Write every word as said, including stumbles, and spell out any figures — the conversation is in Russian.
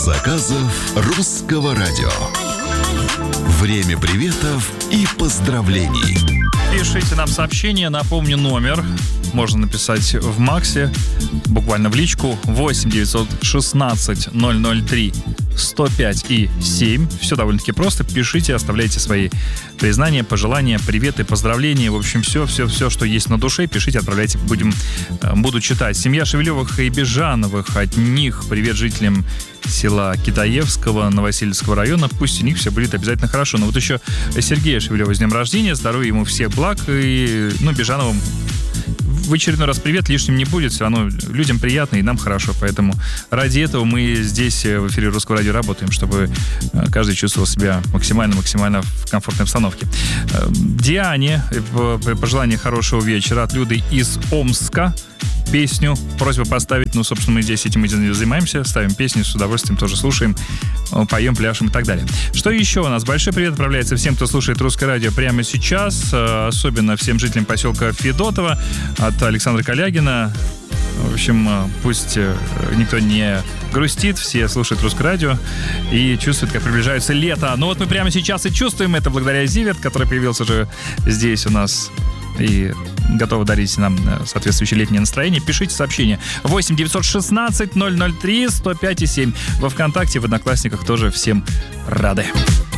заказов Русского радио. Время приветов и поздравлений. Пишите нам сообщение, напомню, номер можно написать в Максе, буквально в личку, восемь девятьсот шестнадцать ноль ноль три сто пять и семь. Все довольно-таки просто. Пишите, оставляйте свои признания, пожелания, приветы, поздравления. В общем, все, все, все, что есть на душе, пишите, отправляйте. Будем, буду читать. Семья Шевелевых и Бежановых. От них привет жителям села Китаевского Новосильского района. Пусть у них все будет обязательно хорошо. Но вот еще Сергея Шевелева с днем рождения. Здоровья ему, всех благ. И, ну, Бежановым в очередной раз привет, лишним не будет. Все равно людям приятно и нам хорошо. Поэтому ради этого мы здесь в эфире Русского радио работаем, чтобы каждый чувствовал себя максимально-максимально в комфортной обстановке. Диане пожелание хорошего вечера от Люды из Омска. Песню, просьба поставить, ну, собственно, мы здесь этим и занимаемся, ставим песни, с удовольствием тоже слушаем, поем, пляшем и так далее. Что еще у нас? Большой привет отправляется всем, кто слушает Русское радио прямо сейчас, особенно всем жителям поселка Федотово от Александра Калягина. В общем, пусть никто не грустит, все слушают Русское радио и чувствуют, как приближается лето. Ну вот мы прямо сейчас и чувствуем это благодаря Зиверт, который появился уже здесь у нас и готовы дарить нам соответствующее летнее настроение. Пишите сообщение восемь девятьсот шестнадцать ноль ноль три сто пять и семь. Во ВКонтакте, в Одноклассниках тоже всем рады.